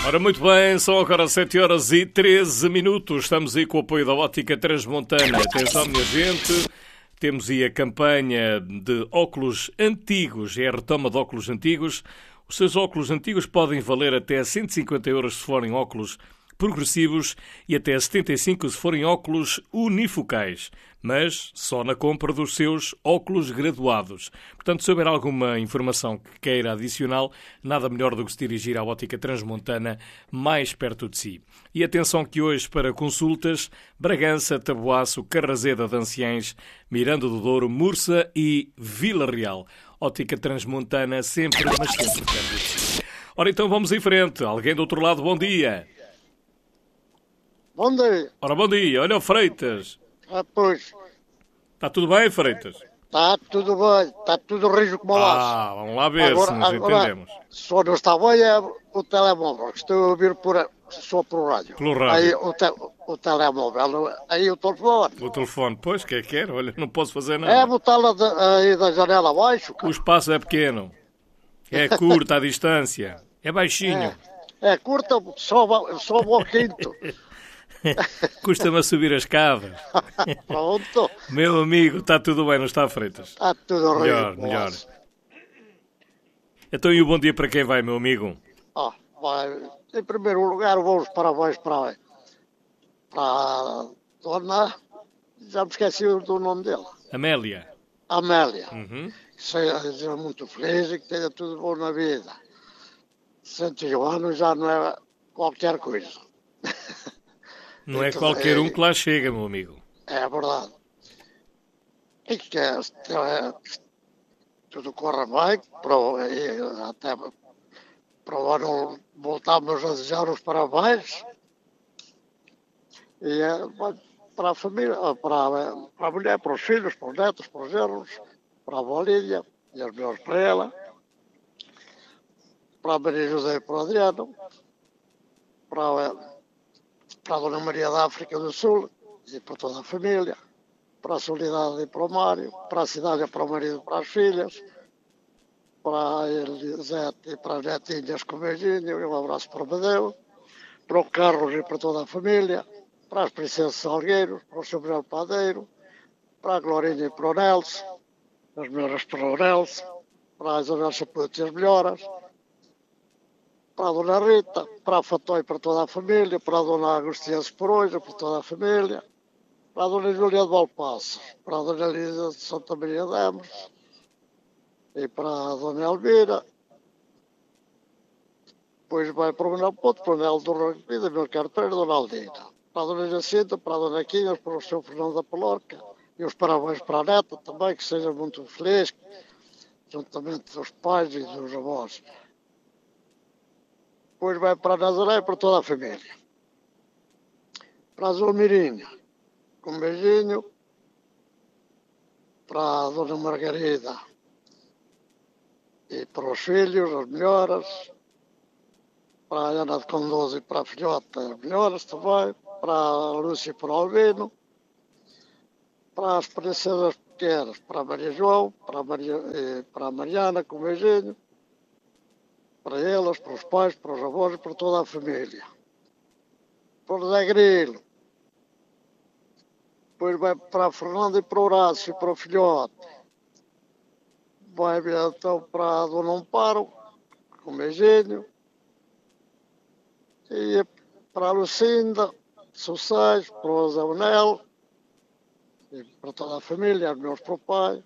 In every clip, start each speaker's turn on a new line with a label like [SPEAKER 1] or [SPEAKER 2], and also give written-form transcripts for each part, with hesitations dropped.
[SPEAKER 1] Ora, muito bem, são agora 7h13. Estamos aí com o apoio da Ótica Transmontana. Atenção, minha gente, temos aí a campanha de óculos antigos, é a retoma de óculos antigos. Os seus óculos antigos podem valer até 150 euros se forem óculos progressivos e até 75 se forem óculos unifocais, mas só na compra dos seus óculos graduados. Portanto, se houver alguma informação que queira adicional, nada melhor do que se dirigir à Ótica Transmontana mais perto de si. E atenção que hoje para consultas, Bragança, Taboaço, Carrazeda de Anciães, Miranda do Douro, Mursa e Vila Real. Ótica Transmontana sempre, mas sempre perto de si. Ora, então vamos em frente. Alguém do outro lado, bom dia.
[SPEAKER 2] Bom dia.
[SPEAKER 1] Ora, bom dia. Olha o Freitas.
[SPEAKER 2] Pois.
[SPEAKER 1] Está tudo bem, Freitas?
[SPEAKER 2] Está tudo bem. Está tudo rijo como o laço.
[SPEAKER 1] Vamos lá ver se nos entendemos.
[SPEAKER 2] Só não está bem é o telemóvel. Estou a ouvir só por rádio.
[SPEAKER 1] Pelo rádio.
[SPEAKER 2] Aí o telemóvel. Aí o telefone.
[SPEAKER 1] O telefone, pois, que é que quer? Olha, não posso fazer nada.
[SPEAKER 2] Botá-la aí da janela abaixo.
[SPEAKER 1] O espaço é pequeno. É curto a distância. É baixinho.
[SPEAKER 2] É curta, sobe ao quinto.
[SPEAKER 1] Custa-me a subir as escadas.
[SPEAKER 2] Pronto.
[SPEAKER 1] Meu amigo, está tudo bem, não está, Freitas?
[SPEAKER 2] Está tudo
[SPEAKER 1] melhor,
[SPEAKER 2] rijo.
[SPEAKER 1] Melhor. Então, e o bom dia para quem vai, meu amigo?
[SPEAKER 2] Em primeiro lugar, vou os parabéns para a dona... Já me esqueci do nome dela.
[SPEAKER 1] Amélia.
[SPEAKER 2] Amélia.
[SPEAKER 1] Uhum.
[SPEAKER 2] Que seja muito feliz e que tenha tudo bom na vida. 101 anos já não é qualquer coisa.
[SPEAKER 1] Não é qualquer um que lá chega, meu amigo.
[SPEAKER 2] É verdade. E que tudo corra bem, até para o ano voltarmos a desejar os parabéns. E para a família, para a mulher, para os filhos, para os netos, para os genros, para a avó Lídia e os meus para ela, para a Maria José e para o Adriano, para a Dona Maria da África do Sul e para toda a família, para a Solidade e para o Mário, para a Cidade e para o marido e para as filhas, para a Elisete e para as netinhas com beijinho e um abraço para o Badeu, para o Carlos e para toda a família, para as Princesas Salgueiros, para o Sr. Miguel Padeiro, para a Glorinha e para o Nelson, as melhoras para o Nelson, para a Isabel Chaputo e as melhoras, para a Dona Rita, para a Fatói para toda a família, para a Dona Agostinha Separoja, para toda a família, para a Dona Júlia de Valpaços, para a Dona Elisa de Santa Maria de Amos e para a Dona Elvira. Depois vai para o Manuel Ponte, para o Manuel do Rio Vida, meu carteiro, Dona Aldina. Para a Dona Jacinta, para a Dona Quinhas, para o Sr. Fernando da Palorca. E os parabéns para a neta também, que seja muito feliz, juntamente dos pais e dos avós. Depois vai para a Nazaré e para toda a família. Para a Zulmirinha, com um beijinho. Para a Dona Margarida e para os filhos, as melhoras. Para a Ana de Condoso e para a filhota, as melhoras também. Para a Lúcia e para o Albino. Para as princesas pequenas, para a Maria João, para a Mariana, com um beijinho. Para elas, para os pais, para os avós e para toda a família. Para o Zé Grilo. Depois vai para a Fernanda e para o Horácio e para o filhote. Vai então para a Dona Amparo, com um beijinho. E para a Lucinda, Sossais, para o Zé Manel, e para toda a família, os meus para o pai.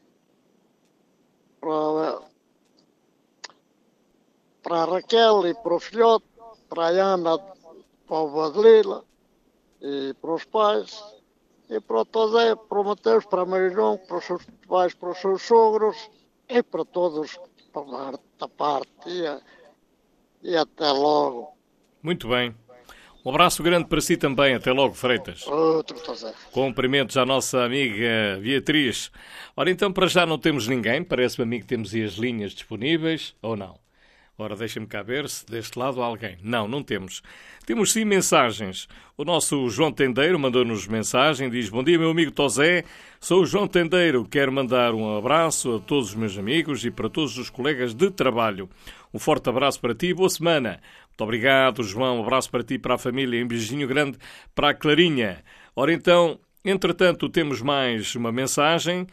[SPEAKER 2] Para a Raquel e para o filhote, para a Ana, para o Badelila e para os pais, e para o Tosé, para o Mateus, para a Maria João, para os seus pais, para os seus sogros e para todos, para a parte e até logo.
[SPEAKER 1] Muito bem. Um abraço grande para si também. Até logo, Freitas.
[SPEAKER 2] Outro Tosé.
[SPEAKER 1] Cumprimentos à nossa amiga Beatriz. Ora, então, para já não temos ninguém. Parece-me a mim que temos aí as linhas disponíveis, ou não? Ora, deixa-me cá ver se deste lado há alguém. Não temos. Temos sim mensagens. O nosso João Tendeiro mandou-nos mensagem. Diz: bom dia, meu amigo Tosé. Sou o João Tendeiro. Quero mandar um abraço a todos os meus amigos e para todos os colegas de trabalho. Um forte abraço para ti e boa semana. Muito obrigado, João. Um abraço para ti e para a família. Um beijinho grande para a Clarinha. Ora então, entretanto, temos mais uma mensagem.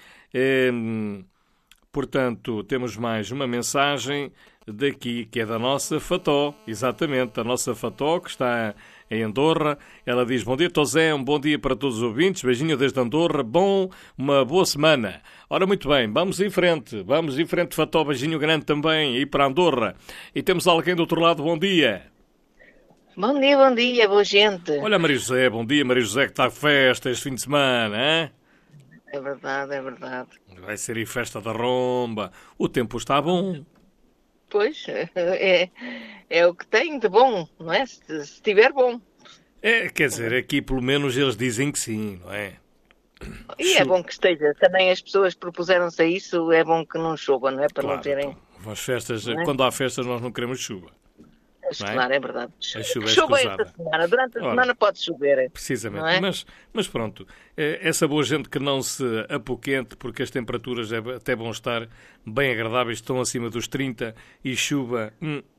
[SPEAKER 1] Portanto, temos mais uma mensagem daqui, que é da nossa Fató. Exatamente, da nossa Fató, que está em Andorra. Ela diz: bom dia, Tosé, um bom dia para todos os ouvintes. Beijinho desde Andorra. Uma boa semana. Ora, muito bem, vamos em frente. Vamos em frente, Fató. Beijinho grande também aí para Andorra. E temos alguém do outro lado. Bom dia.
[SPEAKER 3] Bom dia, boa gente.
[SPEAKER 1] Olha, Maria José, bom dia, Maria José, que está de festa este fim de semana, hein?
[SPEAKER 3] É verdade, é verdade.
[SPEAKER 1] Vai ser aí festa da romba. O tempo está bom.
[SPEAKER 3] Pois, é o que tem de bom, não é? Se estiver bom.
[SPEAKER 1] Quer dizer, aqui pelo menos eles dizem que sim, não é?
[SPEAKER 3] E é bom que esteja. Também as pessoas propuseram-se a isso, é bom que não chova, não é? Para
[SPEAKER 1] Claro,
[SPEAKER 3] não terem...
[SPEAKER 1] as festas,
[SPEAKER 3] é?
[SPEAKER 1] Quando há festas nós não queremos chuva.
[SPEAKER 3] Claro, é verdade.
[SPEAKER 1] A chuva é
[SPEAKER 3] Chova
[SPEAKER 1] escusada.
[SPEAKER 3] esta semana, durante a semana pode chover.
[SPEAKER 1] Precisamente,
[SPEAKER 3] não é?
[SPEAKER 1] mas pronto, essa boa gente que não se apoquente, porque as temperaturas até vão estar bem agradáveis, estão acima dos 30 e chuva,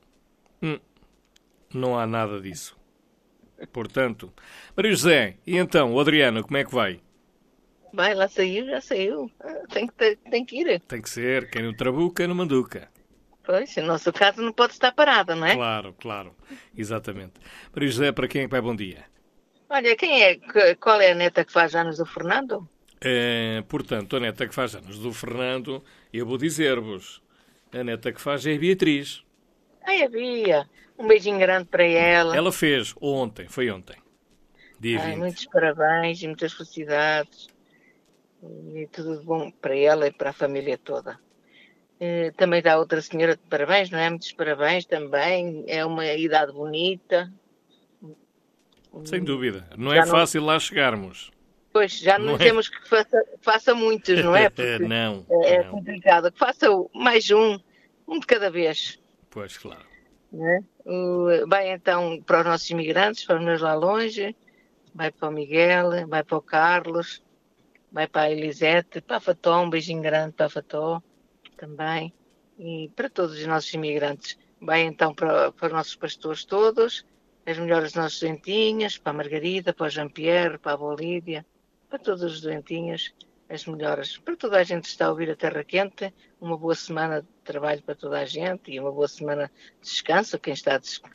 [SPEAKER 1] não há nada disso. Portanto, Maria José, e então, o Adriano, como é que vai?
[SPEAKER 3] Vai, lá saiu, já saiu. Tem que ir.
[SPEAKER 1] Tem que ser, quem não trabuca, não manduca.
[SPEAKER 3] Pois, a nossa casa não pode estar parada, não é?
[SPEAKER 1] Claro, exatamente. Maria José, para quem é que vai bom dia?
[SPEAKER 3] Olha, qual é a neta que faz anos do Fernando?
[SPEAKER 1] Portanto, a neta que faz anos do Fernando, eu vou dizer-vos, a neta que faz é a Beatriz.
[SPEAKER 3] Ai, havia. Um beijinho grande para ela.
[SPEAKER 1] Ela fez foi ontem. Dia 20.
[SPEAKER 3] Muitos parabéns e muitas felicidades. E tudo de bom para ela e para a família toda. Também dá outra senhora de parabéns, não é? Muitos parabéns também. É uma idade bonita.
[SPEAKER 1] Sem dúvida. Não é fácil lá chegarmos.
[SPEAKER 3] Pois, já não temos que faça muitos, não é? Porque
[SPEAKER 1] não.
[SPEAKER 3] É complicado. Que faça mais um de cada vez.
[SPEAKER 1] Pois, claro.
[SPEAKER 3] Não é? Vai então para os nossos imigrantes, para os meus lá longe. Vai para o Miguel, vai para o Carlos, vai para a Elisete, para a Fató, um beijinho grande para a Fató também, e para todos os nossos imigrantes. Vai então para os nossos pastores todos, as melhores nossas doentinhas, para a Margarida, para o Jean-Pierre, para a Bolívia, para todos os doentinhos, as melhoras. Para toda a gente que está a ouvir a Terra Quente, uma boa semana de trabalho para toda a gente e uma boa semana de descanso, quem está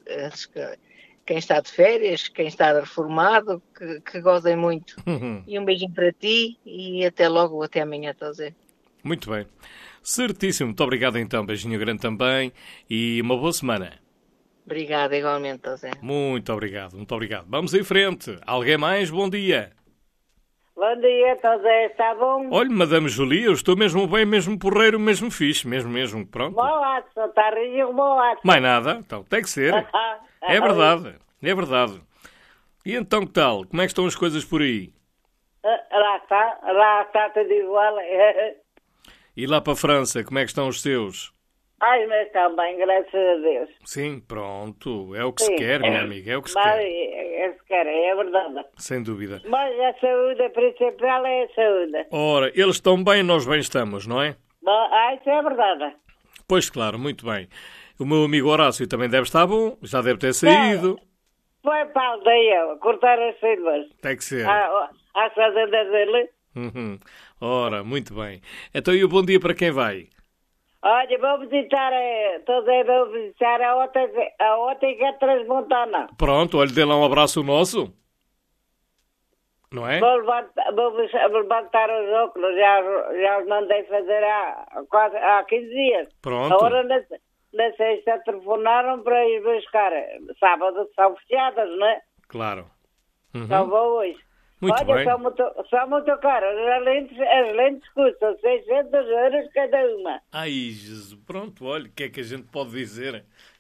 [SPEAKER 3] de férias, quem está reformado, que gozem muito. E um beijinho para ti e até logo, até amanhã, Tosé.
[SPEAKER 1] Muito bem. Certíssimo. Muito obrigado então. Beijinho grande também e uma boa semana.
[SPEAKER 3] Obrigada, igualmente, Tosé.
[SPEAKER 1] Muito obrigado. Vamos em frente. Alguém mais? Bom dia.
[SPEAKER 4] Bom dia, Tosé. Está bom?
[SPEAKER 1] Olha, Madame Julia, eu estou mesmo bem, mesmo porreiro, mesmo fixe. Mesmo, pronto.
[SPEAKER 4] Bolaço, está a rir bolaço.
[SPEAKER 1] Mais nada. Então, tem que ser. É verdade. E então que tal? Como é que estão as coisas por aí?
[SPEAKER 4] Lá está tudo igual.
[SPEAKER 1] E lá para a França, como é que estão os seus?
[SPEAKER 4] Ai, mas estão bem, graças a Deus.
[SPEAKER 1] Sim, pronto. É o que se quer, minha amiga, é o que se
[SPEAKER 4] mas,
[SPEAKER 1] quer.
[SPEAKER 4] É verdade.
[SPEAKER 1] Sem dúvida.
[SPEAKER 4] Mas a saúde principal é a saúde.
[SPEAKER 1] Ora, eles estão bem, nós bem estamos, não é?
[SPEAKER 4] Isso é verdade.
[SPEAKER 1] Pois claro, muito bem. O meu amigo Horácio também deve estar bom, já deve ter saído.
[SPEAKER 4] Foi para a aldeia, cortar as silvas.
[SPEAKER 1] Tem que ser.
[SPEAKER 4] Às fazendas dele.
[SPEAKER 1] Ora, muito bem. Então, e o bom dia para quem vai?
[SPEAKER 4] Olha, vou visitar a ótica Transmontana.
[SPEAKER 1] Pronto, olha, dê lá um abraço nosso. Não é?
[SPEAKER 4] Vou levantar os óculos, já os mandei fazer há 15 dias.
[SPEAKER 1] Pronto.
[SPEAKER 4] Agora na sexta telefonaram para ir buscar. Sábado são fechadas, não é?
[SPEAKER 1] Claro.
[SPEAKER 4] Só vou hoje.
[SPEAKER 1] Muito
[SPEAKER 4] Olha,
[SPEAKER 1] bem.
[SPEAKER 4] são muito caras. As lentes custam 600 euros cada uma.
[SPEAKER 1] Ai, Jesus. Pronto, olha, o que é que a gente pode dizer?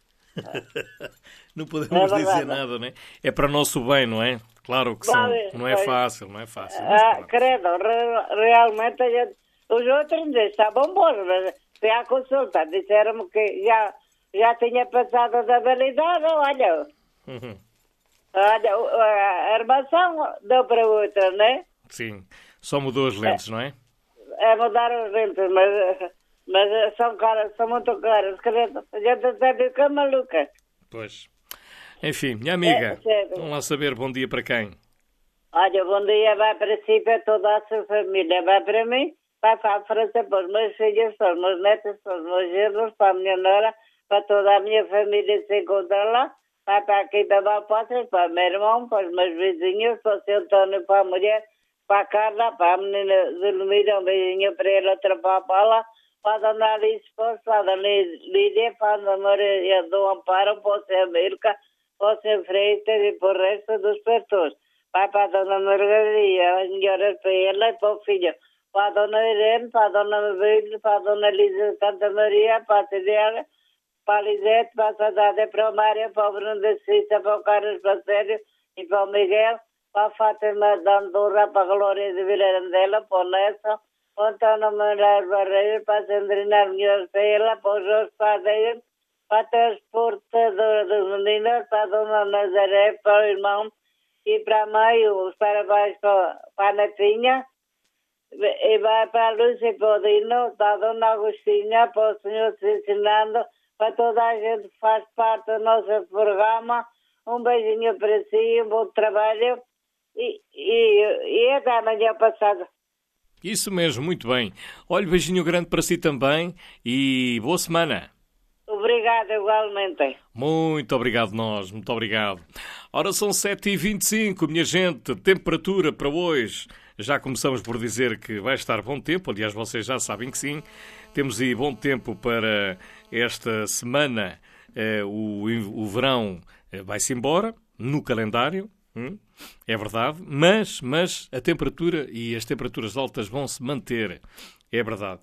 [SPEAKER 1] Não podemos dizer nada, não é? É para nosso bem, não é? Claro que não é fácil, não é fácil.
[SPEAKER 4] Credo, realmente a gente, os outros estavam bons, mas fui à consulta, disseram-me que já tinha passado da validade, olha. Olha, a armação deu para outra, não é?
[SPEAKER 1] Sim, só mudou as lentes, não é?
[SPEAKER 4] É mudar as lentes, Mas são caras, são muito caras. A gente até fica maluca.
[SPEAKER 1] Pois. Enfim, minha amiga,
[SPEAKER 4] Sério.
[SPEAKER 1] vamos lá saber, bom dia para quem?
[SPEAKER 4] Olha, bom dia, vai para si, para toda a sua família. Vai para mim, vai para a França, para os meus filhos, para os meus netos, para os meus genros, para a minha nora, para toda a minha família que se encontra lá. Vai para aqui, para Valpotas, para o meu irmão, para os meus vizinhos, para o seu António, para a mulher, para a Carla, para a menina de Lumira, um beijinho para ele, outra para a Paula, para a dona Alice Poço, para a dona Lídia, para a dona Maria do Amparo, para o seu Milka, para o seu Freitas e para o resto dos petores. Vai para a dona Margarida, as melhoras para ela e para o filho. Para a dona Irene, para a dona Mabílio, para a dona Lisa de Santa Maria, para a Cidela, para a Lisete, para a Saudade, para o Mário, para o Bruno da Suíça, para o Carlos Pacério e para o Miguel, para a Fátima de Andorra, para a Glória de Virarandela, para o Nelson, para o Antônio Manuel Barreiro, para a Sandrina Melhores para ela, para o Jorge Padeiro, para a transportadora dos meninos, para a dona Nazaré, para o irmão, e para a mãe, os parabéns para a netinha, e vai para a Lúcia e para o Dino, para a dona Agostinha, para o senhor ensinando, para toda a gente que faz parte do nosso programa. Um beijinho para si, um bom trabalho e até amanhã passada.
[SPEAKER 1] Isso mesmo, muito bem. Olha, beijinho grande para si também e boa semana.
[SPEAKER 4] Obrigada, igualmente.
[SPEAKER 1] Muito obrigado nós, muito obrigado. Ora, são 7h25, minha gente, temperatura para hoje. Já começamos por dizer que vai estar bom tempo, aliás, vocês já sabem que sim. Temos aí bom tempo para esta semana. O verão vai-se embora, no calendário, é verdade, mas a temperatura e as temperaturas altas vão se manter, é verdade.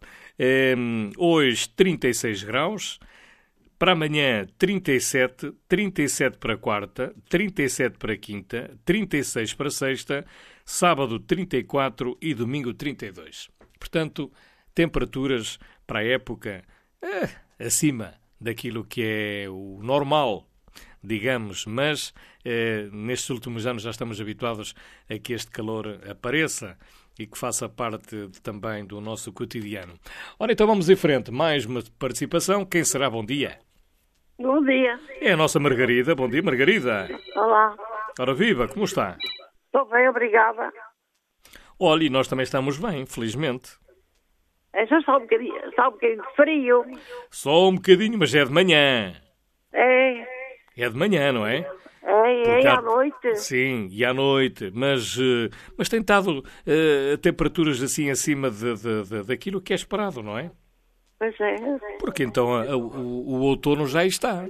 [SPEAKER 1] Hoje 36 graus, para amanhã 37, 37 para quarta, 37 para quinta, 36 para sexta, sábado 34 e domingo 32. Portanto, temperaturas para a época acima daquilo que é o normal, digamos, mas nestes últimos anos já estamos habituados a que este calor apareça e que faça parte também do nosso cotidiano. Ora, então vamos em frente. Mais uma participação. Quem será? Bom dia.
[SPEAKER 5] Bom dia.
[SPEAKER 1] É a nossa Margarida. Bom dia, Margarida.
[SPEAKER 5] Olá.
[SPEAKER 1] Ora, viva, como está?
[SPEAKER 5] Estou bem, obrigada.
[SPEAKER 1] Olha, e nós também estamos bem, felizmente.
[SPEAKER 5] É só um bocadinho de frio.
[SPEAKER 1] Só um bocadinho, mas é de manhã.
[SPEAKER 5] É.
[SPEAKER 1] É de manhã, não é?
[SPEAKER 5] É à noite.
[SPEAKER 1] Sim, e à noite. Mas tem estado temperaturas assim acima daquilo que é esperado, não é?
[SPEAKER 5] Pois é.
[SPEAKER 1] Porque então o outono já está.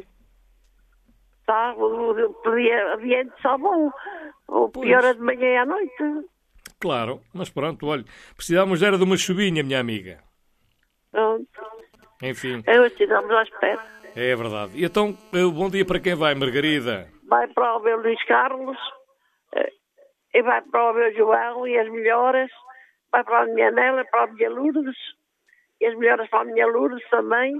[SPEAKER 5] Está, o ambiente está bom. O pior é de manhã e à noite.
[SPEAKER 1] Claro, mas pronto, olha, precisávamos era de uma chuvinha, minha amiga.
[SPEAKER 5] Pronto.
[SPEAKER 1] Enfim.
[SPEAKER 5] Estamos à espera.
[SPEAKER 1] É verdade. E então, bom dia para quem vai, Margarida?
[SPEAKER 5] Vai para o meu Luís Carlos, e vai para o meu João e as melhoras. Vai para a minha Nela, para a minha Lourdes, e as melhoras para a minha Lourdes também.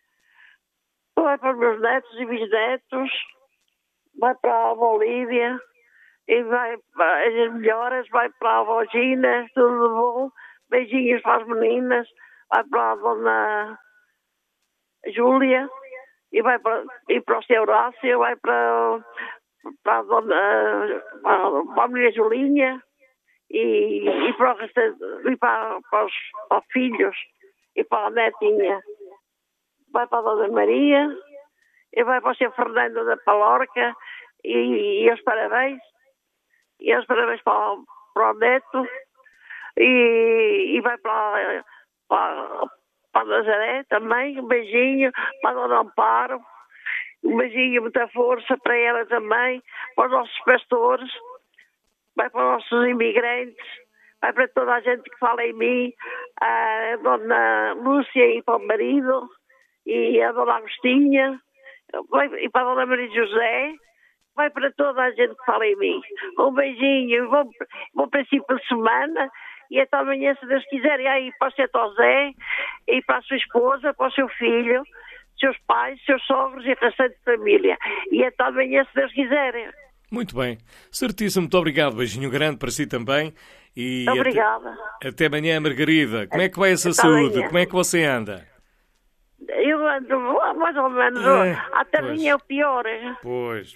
[SPEAKER 5] Vai para os meus netos e bisnetos. Vai para a Bolívia. E vai para as melhoras, vai para a avó Gina, tudo de bom. Beijinhos para as meninas. Vai para a dona Júlia. E vai para o seu Horácio, vai para a dona, para a mulher Julinha. E para o restante, e para os filhos. E para a netinha. Vai para a dona Maria. E vai para o seu Fernando da Palorca. E os parabéns. E os parabéns para o neto. E vai para a Nazaré também. Um beijinho para a dona Amparo. Um beijinho, muita força para ela também. Para os nossos pastores. Vai para os nossos imigrantes. Vai para toda a gente que fala em mim. A dona Lúcia e para o marido. E a dona Agostinha. E para a dona Maria José. Vai para toda a gente que fala em mim. Um beijinho, bom princípio de semana e até amanhã, se Deus quiser. E aí para o seu José e para a sua esposa, para o seu filho, seus pais, seus sogros e a restante família. E até amanhã, se Deus quiser.
[SPEAKER 1] Muito bem. Certíssimo, muito obrigado. Beijinho grande para si também. E
[SPEAKER 5] obrigada.
[SPEAKER 1] Até amanhã, Margarida. Como é que vai essa saúde? Como é que você anda?
[SPEAKER 5] Eu ando mais ou menos. A tardinha é o pior.
[SPEAKER 1] Pois.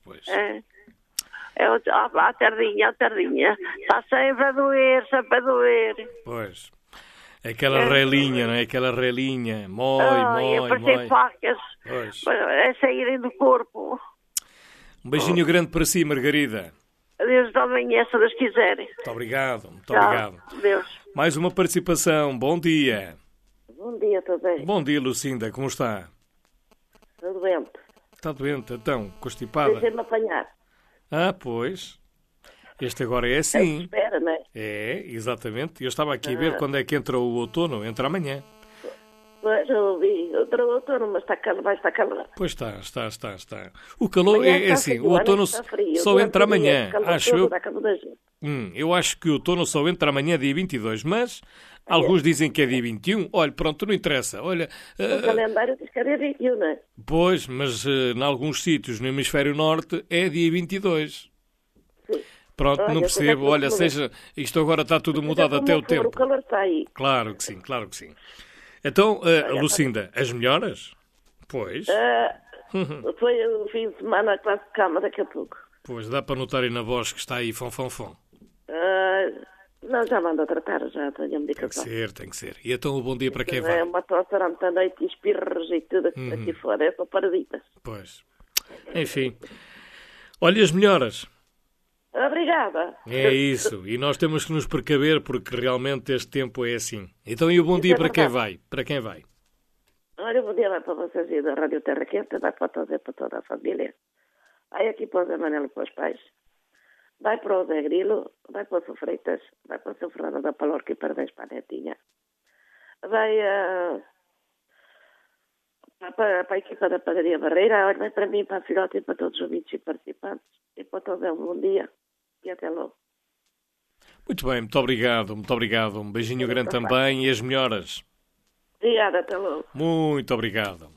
[SPEAKER 5] A tardinha. Está sempre a doer.
[SPEAKER 1] Pois. Aquela relinha, não é? Aquela relinha. Mói.
[SPEAKER 5] Parecer facas.
[SPEAKER 1] Pois.
[SPEAKER 5] É saírem do corpo.
[SPEAKER 1] Um beijinho grande para si, Margarida.
[SPEAKER 5] Deus amanhã, se Deus quiser.
[SPEAKER 1] Muito obrigado.
[SPEAKER 5] Deus.
[SPEAKER 1] Mais uma participação. Bom dia.
[SPEAKER 5] Bom dia também.
[SPEAKER 1] Bom dia, Lucinda. Como está?
[SPEAKER 5] Estou doente.
[SPEAKER 1] Está doente, então? Constipada?
[SPEAKER 5] Deixei-me apanhar.
[SPEAKER 1] Pois. Este agora é assim.
[SPEAKER 5] Espera, não é?
[SPEAKER 1] É, exatamente. Eu estava aqui a ver quando é que entra o outono. Entra amanhã.
[SPEAKER 5] Pois, eu ouvi. Entra o outono, mas vai estar calor.
[SPEAKER 1] Pois está. O calor é assim. O outono só entra amanhã. Acho eu. Eu acho que o outono só entra amanhã, dia 22, mas alguns dizem que é dia 21. Olha, pronto, não interessa. Olha,
[SPEAKER 5] o calendário diz que é dia 21, não é?
[SPEAKER 1] Pois, mas em alguns sítios no hemisfério norte é dia 22.
[SPEAKER 5] Sim.
[SPEAKER 1] Pronto, não percebo. Olha, isto agora está tudo mudado até o tempo.
[SPEAKER 5] O calor está aí.
[SPEAKER 1] Claro que sim. Então, Lucinda, as melhoras? Pois.
[SPEAKER 5] Foi o fim de semana quase de cama daqui a pouco.
[SPEAKER 1] Pois, dá para notar aí na voz que está aí fom.
[SPEAKER 5] Não, já mando a tratar, já tenho a medicação.
[SPEAKER 1] Tem que ser. E então o bom dia para quem vai?
[SPEAKER 5] É uma tosse durante a noite e espirros e tudo aqui fora, é só paraditas.
[SPEAKER 1] Pois. Enfim. Olha as melhoras.
[SPEAKER 5] Obrigada.
[SPEAKER 1] É isso. E nós temos que nos precaver porque realmente este tempo é assim. Então e o bom dia para quem vai? Para quem vai?
[SPEAKER 5] Olha, o bom dia vai para vocês e da Rádio Terra Quente, vai para toda a família. Vai aqui para o Zé Manelo e para os pais. Vai para o Zé Grilo, vai para o Sr. Freitas, vai para o Sr. Fernando da Palorca e parabéns para a netinha. Vai para a equipa da Padaria Barreira, vai para mim, para a filhota e para todos os ouvintes e participantes. E para todos um bom dia e até logo.
[SPEAKER 1] Muito bem, muito obrigado. Um beijinho grande também e as melhoras.
[SPEAKER 5] Obrigada, até logo.
[SPEAKER 1] Muito obrigado.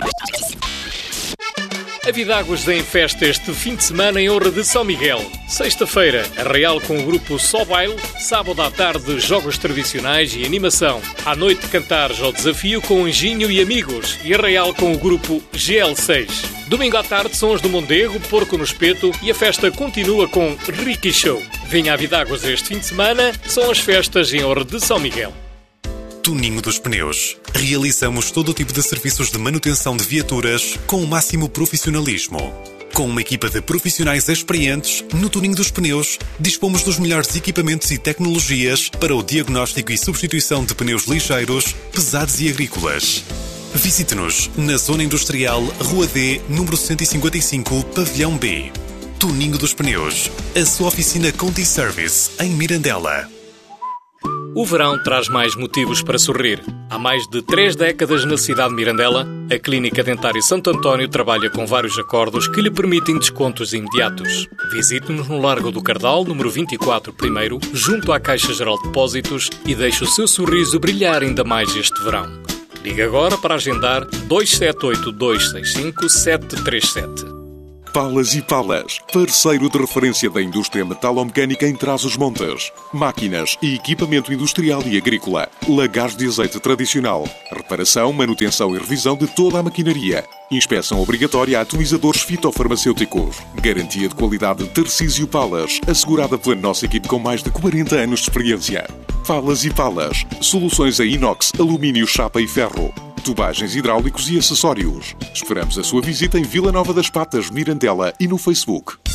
[SPEAKER 1] A Vidáguas em festa este fim de semana em honra de São Miguel. Sexta-feira, Arraial com o grupo Só Baile. Sábado à tarde, jogos tradicionais e animação. À noite, cantares ao desafio com Anjinho e amigos. E Arraial com o grupo GL6. Domingo à tarde, sons do Mondego, Porco no Espeto e a festa continua com Ricky Show. Venha a Vidáguas este fim de semana, são as festas em honra de São Miguel.
[SPEAKER 6] Tuninho dos Pneus. Realizamos todo o tipo de serviços de manutenção de viaturas com o máximo profissionalismo. Com uma equipa de profissionais experientes, no Tuninho dos Pneus, dispomos dos melhores equipamentos e tecnologias para o diagnóstico e substituição de pneus ligeiros, pesados e agrícolas. Visite-nos na Zona Industrial, Rua D, número 155, Pavilhão B. Tuninho dos Pneus. A sua oficina Conti Service, em Mirandela.
[SPEAKER 1] O verão traz mais motivos para sorrir. Há mais de 3 décadas na cidade de Mirandela, a Clínica Dentária Santo António trabalha com vários acordos que lhe permitem descontos imediatos. Visite-nos no Largo do Cardal, número 24, primeiro, junto à Caixa Geral de Depósitos e deixe o seu sorriso brilhar ainda mais este verão. Ligue agora para agendar 278-265-737.
[SPEAKER 7] Palas e Palas, parceiro de referência da indústria metalomecânica em Trás-os-Montes. Máquinas e equipamento industrial e agrícola. Lagares de azeite tradicional. Reparação, manutenção e revisão de toda a maquinaria. Inspeção obrigatória a atomizadores fitofarmacêuticos. Garantia de qualidade de Tarcísio Palas, assegurada pela nossa equipe com mais de 40 anos de experiência. Palas e Palas, soluções em inox, alumínio, chapa e ferro. Tubagens hidráulicos e acessórios. Esperamos a sua visita em Vila Nova das Patas, Mirandela e no Facebook.